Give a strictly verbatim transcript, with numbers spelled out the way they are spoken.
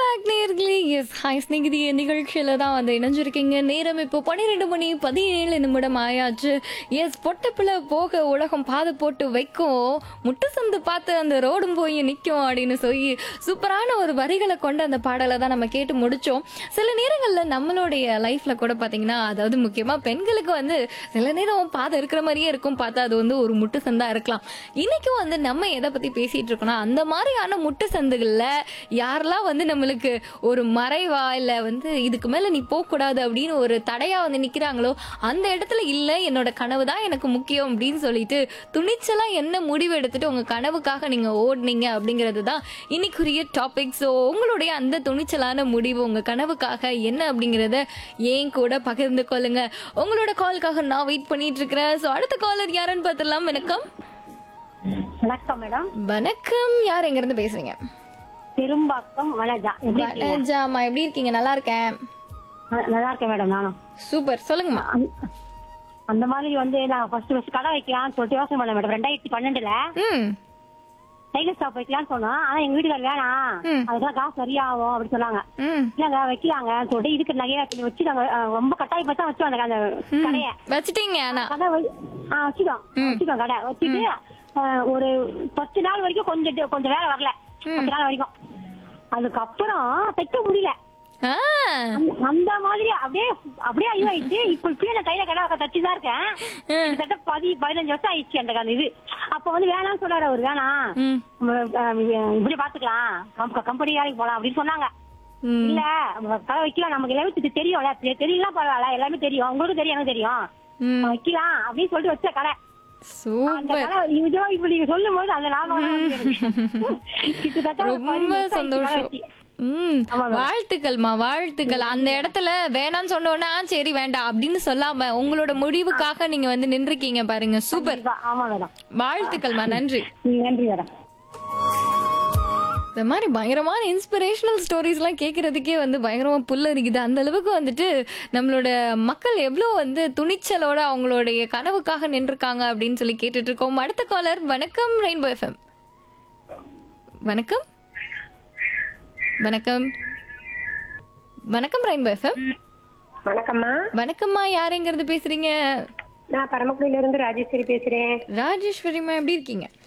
Back நேயர்களே. Yes hi Snehithi நிகழ்ச்சியில தான் வந்து இணைஞ்சிருக்கீங்க. நேரம் இப்போ பன்னிரெண்டு மணி பதினேழு நிமிடம் ஆயாச்சு. எஸ் பொட்டப்புல போக உலகம் பாதை போட்டு வைக்கும், முட்டு சந்து பார்த்து அந்த ரோடும் போய் நிற்கும் அப்படின்னு சொல்லி சூப்பரான ஒரு வரிகளை கொண்ட அந்த பாடலை தான் நம்ம கேட்டு முடிச்சோம். சில நேரங்களில் நம்மளுடைய லைஃப்ல கூட பார்த்தீங்கன்னா, அதாவது முக்கியமாக பெண்களுக்கு வந்து சில நேரம் பாதை இருக்கிற மாதிரியே இருக்கும், பார்த்தா அது வந்து ஒரு முட்டு சந்தா இருக்கலாம். இன்னைக்கும் வந்து நம்ம எதை பத்தி பேசிட்டு இருக்கோம்னா, அந்த மாதிரியான முட்டு சந்துகள்ல யாரெல்லாம் வந்து நம்மளுக்கு ஒரு மறைவா இல்ல வந்து இதுக்கு மேல நீ போக கூடாது அப்படின்னு ஒரு தடையா வந்து நிக்கிறாங்களோ, அந்த இடத்துல இல்ல என்னோட கனவு தான் எனக்கு முக்கியம் அப்படின்னு சொல்லிட்டு துணிச்சலா என்ன முடிவு எடுத்துட்டு உங்க கனவுக்காக நீங்க ஓடுனீங்க அப்படிங்கிறது தான் இன்னைக்குரிய டாபிக். ஸோ உங்களுடைய அந்த துணிச்சலான முடிவு உங்க கனவுக்காக என்ன அப்படிங்கறத ஏன் கூட பகிர்ந்து கொள்ளுங்க. உங்களோட காலுக்காக நான் வெயிட் பண்ணிட்டு இருக்கிறேன். ஸோ அடுத்த காலர் யாருன்னு பார்த்துடலாம். வணக்கம். வணக்கம் மேடம். வணக்கம். யார் எங்க இருந்து பேசுறீங்க? பெரும்பாக்கம் வனஜா. எப்படி இருக்கீங்க? வணஜாமா, எப்படி இருக்கீங்க? நல்லா இருக்கேன். ந- நல்லா இருக்கேன் மேடம். நானும் சூப்பர், சொல்லுங்கம்மா. அந்த- அந்த மாதிரி வந்து நான் ஃபர்ஸ்ட் ஃபர்ஸ்ட் கடை வைக்கலாம்னு சொல்லிட்டு யோசனை பண்ணேன் மேடம். ரெண்டாயிரத்தி பன்னெண்டுல ம் சைக்கிள் ஷாப் வைக்கலாம்னு சொன்னோம். ஆனா எங்க வீட்டுக்கார வேணாம், ம். அதுதான் காசு சரியாகும் அப்படின்னு சொன்னாங்க. ம் இல்லங்க வைக்கலாங்க சொல்லிட்டு இதுக்கு நகையா வச்சுட்டாங்க. அஹ் ரொம்ப கட்டாயப்பட்டு தான் வச்சோம் அந்த அந்த கடையை. வச்சுட்டீங்க. ஆனா கடை வை- ஆ, வச்சுட்டோம் வச்சுட்டோம் கடை வச்சுட்டு அஹ், ஒரு பத்து நாள் வரைக்கும் கொஞ்சம் டி- கொஞ்சம் வேலை வரல. பத்து நாள் வரைக்கும். அதுக்கப்புறம் தைக்க முடியல. ஆ, அந்த- அந்த மாதிரி அப்படியே அப்படியே ஆயிடுச்சு. இப்ப இப்பயே நான் கையில கடை தச்சுதான் இருக்கேன். கிட்டத்தட்ட பதி பதினஞ்சு வருஷம் ஆயிடுச்சு அந்த கடை இது. அப்ப வந்து வேணாம்னு சொன்னாரு அவரு. வேணாம், ம், நம்ம, அஹ், இப்படி பாத்துக்கலாம், கம்- கம்பெனி வேலைக்கு போலாம் அப்படின்னு சொன்னாங்க. ம். இல்ல நம்ம கடை வைக்கலாம், நமக்கு எல்லாமே தெ- தெரியும்ல, தெ- தெரியலாம் பரவாயில்ல, எல்லாமே தெரியும், உங்களுக்கு தெரியும் எனக்கு தெரியும், ம். வைக்கலாம் அப்படின்னு சொல்லிட்டு வச்ச கடை. அந்த சூப்பர். கடை இதோ இப்ப நீங்க சொல்லும் போது அந்த லாபம் தான் வந்து எனக்கு. கிட்டத்தட்ட ஒரு ரொம்ப பதினஞ்சு வருஷம் ஆயிடுச்சு கடை சந்தோஷம். வச்சு. ம் ஆமா மேம். வாழ்த்துக்கள்மா, வாழ்த்துக்கள். அந்த இடத்துல வேணாம்னு சொன்னோன்னா சரி வேண்டாம் அப்படின்னு சொல்லாம உங்களோட முடிவுக்காக நீங்க வந்து நின்றுக்கீங்க பாருங்க. சூப்பர், கண்டிப்பா. ஆமா மேடம். வாழ்த்துக்கள்மா, நன்றி. நன்றி மேடம். இந்த மாதிரி பயங்கரமான இன்ஸ்பிரேஷனல் ஸ்டோரிஸ்லாம் கேட்கறதுக்கே வந்து பயங்கரமா புல்லரிக்குது. அந்த அளவுக்கு வந்துட்டு நம்மளோட மக்கள் எவ்வளோ வந்து துணிச்சலோட அவங்களுடைய கனவுக்காக நின்றுருக்காங்க அப்படின்னு சொல்லி கேட்டுட்டு இருக்கோம். அடுத்த காலர். வணக்கம் ரெயின்போ எஃப்எம். வணக்கம் வணக்கம் வணக்கம் ரெயின்போ எஃப்எம். வணக்கம்மா. வணக்கம்மா, யாருங்கிறது பேசுறீங்க? நான் பரமக்குடியில இருந்து ராஜேஸ்வரி பேசுறேன். ராஜேஸ்வரிமா, எப்படி இருக்கீங்க?